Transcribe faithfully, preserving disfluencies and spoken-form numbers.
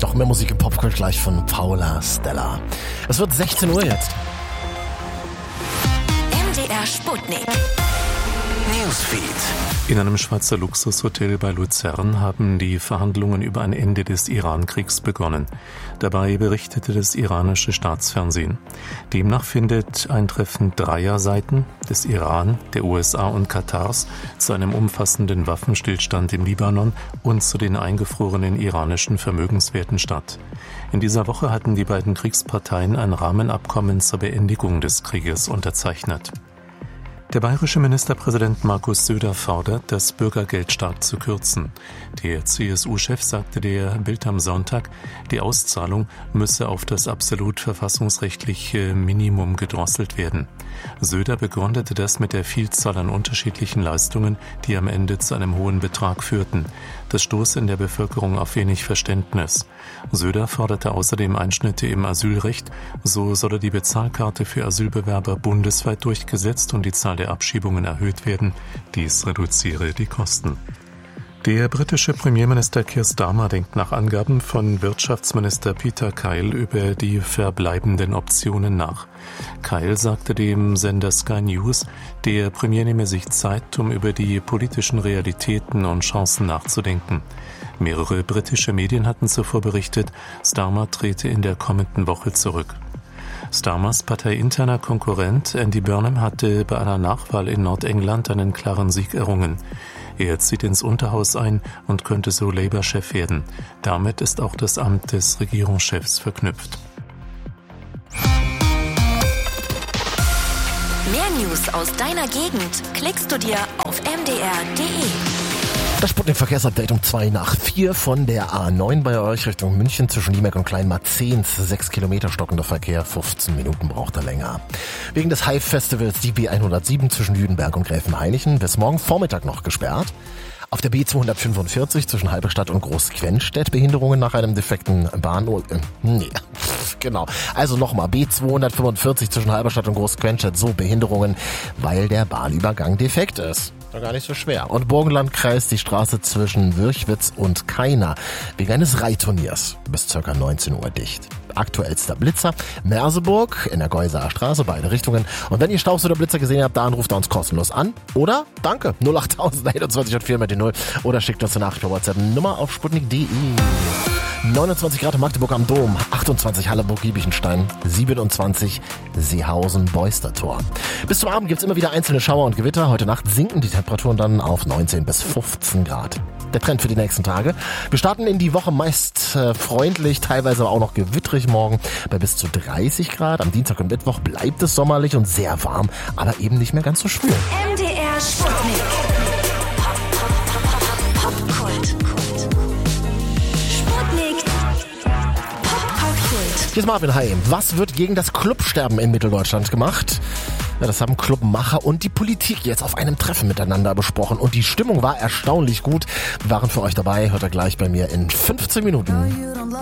Noch mehr Musik im Popkult gleich von Paula Stella. Es wird sechzehn Uhr jetzt. M D R Sputnik. Newsfeed. In einem Schweizer Luxushotel bei Luzern haben die Verhandlungen über ein Ende des Iran-Kriegs begonnen. Dabei berichtete das iranische Staatsfernsehen. Demnach findet ein Treffen dreier Seiten, des Iran, der U S A und Katars, zu einem umfassenden Waffenstillstand im Libanon und zu den eingefrorenen iranischen Vermögenswerten statt. In dieser Woche hatten die beiden Kriegsparteien ein Rahmenabkommen zur Beendigung des Krieges unterzeichnet. Der bayerische Ministerpräsident Markus Söder fordert, das Bürgergeld stark zu kürzen. Der C S U-Chef sagte der Bild am Sonntag, die Auszahlung müsse auf das absolut verfassungsrechtliche Minimum gedrosselt werden. Söder begründete das mit der Vielzahl an unterschiedlichen Leistungen, die am Ende zu einem hohen Betrag führten. Das stoße in der Bevölkerung auf wenig Verständnis. Söder forderte außerdem Einschnitte im Asylrecht, so solle die Bezahlkarte für Asylbewerber bundesweit durchgesetzt und die Zahl der Abschiebungen erhöht werden. Dies reduziere die Kosten. Der britische Premierminister Keir Starmer denkt nach Angaben von Wirtschaftsminister Peter Kyle über die verbleibenden Optionen nach. Kyle sagte dem Sender Sky News, der Premier nehme sich Zeit, um über die politischen Realitäten und Chancen nachzudenken. Mehrere britische Medien hatten zuvor berichtet, Starmer trete in der kommenden Woche zurück. Starmers parteiinterner Konkurrent Andy Burnham hatte bei einer Nachwahl in Nordengland einen klaren Sieg errungen. Er zieht ins Unterhaus ein und könnte so Labour-Chef werden. Damit ist auch das Amt des Regierungschefs verknüpft. Mehr News aus deiner Gegend klickst du dir auf m d r punkt d e. Das Sputnik-Verkehrsupdate um zwei nach vier von der A neun bei euch Richtung München zwischen Liemeck und Kleinmarzehns. Sechs Kilometer stockender Verkehr, fünfzehn Minuten braucht er länger. Wegen des Hive-Festivals die B hundertsieben zwischen Lüdenberg und Gräfenhainichen bis morgen Vormittag noch gesperrt. Auf der B zweihundertfünfundvierzig zwischen Halberstadt und Großquenstedt Behinderungen nach einem defekten Bahnhof. Äh, nee, genau. Also nochmal, B zweihundertfünfundvierzig zwischen Halberstadt und Großquenstedt, so Behinderungen, weil der Bahnübergang defekt ist. Doch gar nicht so schwer. Und Burgenlandkreis die Straße zwischen Würchwitz und Kaina wegen eines Reitturniers bis ca. neunzehn Uhr dicht. Aktuellster Blitzer Merseburg in der Geusaer Straße, beide Richtungen. Und wenn ihr Staus oder Blitzer gesehen habt, dann ruft er uns kostenlos an. Oder danke null acht null null einundzwanzig und vier mit den null oder schickt uns eine Nachricht per WhatsApp Nummer auf sputnik punkt d e. neunundzwanzig Grad in Magdeburg am Dom, achtundzwanzig Hallerburg-Giebichenstein, siebenundzwanzig Seehausen-Beustertor. Bis zum Abend gibt's immer wieder einzelne Schauer und Gewitter. Heute Nacht sinken die Temperaturen dann auf neunzehn bis fünfzehn Grad. Der Trend für die nächsten Tage. Wir starten in die Woche meist äh, freundlich, teilweise aber auch noch gewittrig morgen bei bis zu dreißig Grad. Am Dienstag und Mittwoch bleibt es sommerlich und sehr warm, aber eben nicht mehr ganz so schwül. M D R Sputnik. Popkult. Sputnik. Popkult. Hier ist Marvin Heim. Was wird gegen das Clubsterben in Mitteldeutschland gemacht? Ja, das haben Clubmacher und die Politik jetzt auf einem Treffen miteinander besprochen. Und die Stimmung war erstaunlich gut. Wir waren für euch dabei. Hört ihr gleich bei mir in fünfzehn Minuten.